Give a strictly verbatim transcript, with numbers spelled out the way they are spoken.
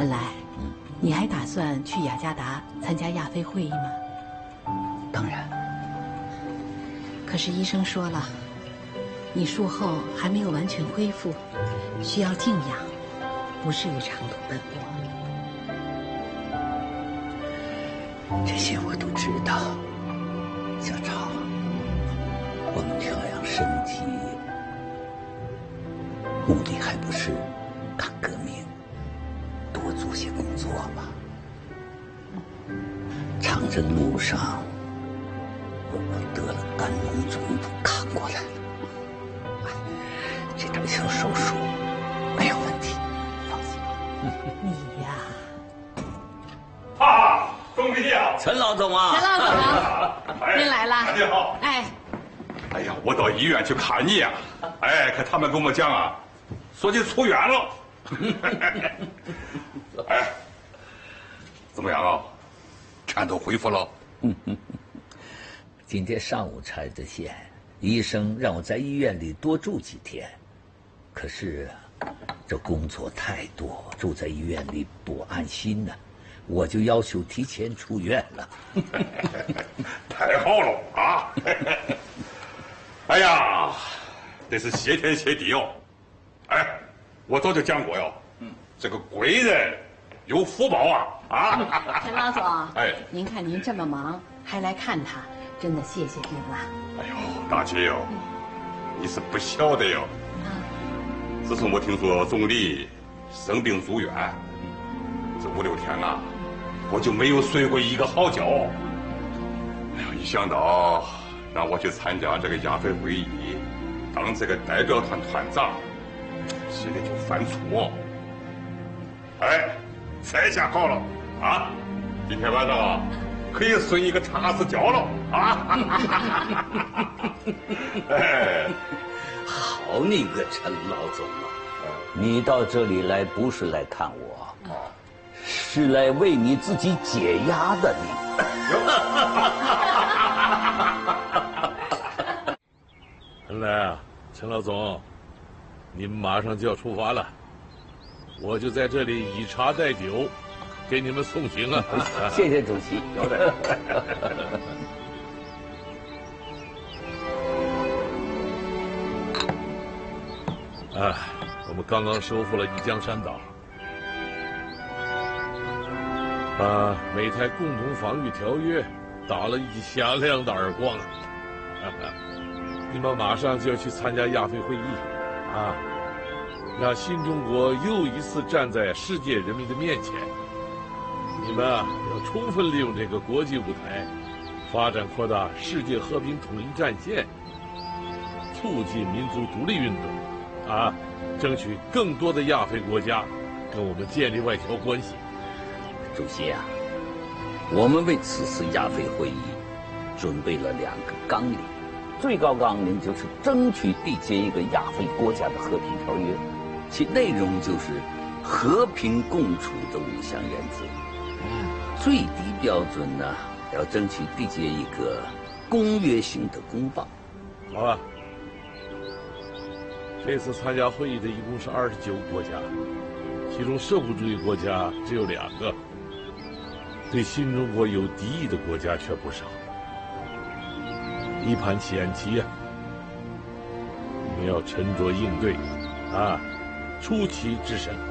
恩来，你还打算去雅加达参加亚非会议吗？ 当然。 可是医生说了，你术后还没有完全恢复，需要静养，不适于长途奔波。 这些我都知道，小超，我们调养身体，目的还不是抗革命，多做些工作吗？长征路上，我得了肝脓肿，都扛过来了。这场小手术没有问题，放心吧。 你呀， 啊，总理啊， 陈老总啊， 陈老总啊，您来了。 大家好。 哎， 哎呀，我到医院去看你呀、啊，哎，可他们跟我讲啊，说你出院了。哎，怎么样啊？全都恢复了。 今天上午拆的线，医生让我在医院里多住几天。可是这工作太多，住在医院里不安心呢、啊，我就要求提前出院了。 太好了啊！哎呀，这是谢天谢地哦。哎，我早就讲过哟，嗯，这个贵人有福报啊啊！ 陈老总， 哎， 您看您这么忙，还来看他，真的谢谢您了。 哎呦，大姐哟，你是不晓得哟。自从我听说总理生病住院，这五六天啊，我就没有睡过一个好觉。哎呀，一想到让我去参加这个亚非会议，当这个代表团团长，心里就犯怵。哎，这下好了啊！今天晚上啊，可以睡一个踏实觉了啊！哎。 好你个陈老总啊！你到这里来不是来看我，是来为你自己解压的你。 恩来啊，陈老总，你们马上就要出发了，我就在这里以茶代酒，给你们送行啊！ 谢谢主席， 交代。哎，我们刚刚收复了一江山岛，把美台共同防御条约打了一响亮的耳光。你们马上就要去参加亚非会议，啊，让新中国又一次站在世界人民的面前。你们啊，要充分利用这个国际舞台，发展扩大世界和平统一战线，促进民族独立运动。啊，争取更多的亚非国家跟我们建立外交关系。 主席啊，我们为此次亚非会议准备了两个纲领，最高纲领就是争取缔结一个亚非国家的和平条约，其内容就是和平共处的五项原则。最低标准呢，要争取缔结一个公约性的公报。 好啊。这次参加会议的一共是二十九个国家，其中社会主义国家只有两个，对新中国有敌意的国家却不少。一盘棋眼棋呀，你们要沉着应对，啊，出奇制胜。